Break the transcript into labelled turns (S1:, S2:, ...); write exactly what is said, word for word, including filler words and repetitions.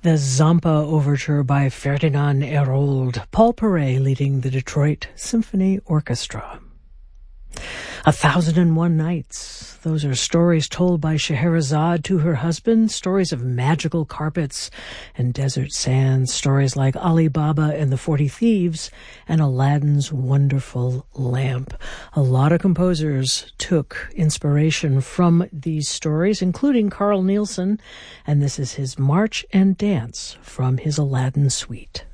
S1: The Zampa Overture by Ferdinand Hérold, Paul Paray leading the Detroit Symphony Orchestra. A Thousand and One Nights. Those are stories told by Scheherazade to her husband, stories of magical carpets and desert sands, stories like Ali Baba and the Forty Thieves and Aladdin's Wonderful Lamp. A lot of composers took inspiration from these stories, including Carl Nielsen, and this is his March and Dance from his Aladdin Suite.